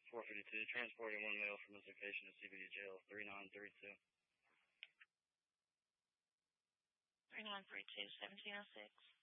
452, transporting one male from this location to CBD jail, 3932. 3932, 1706.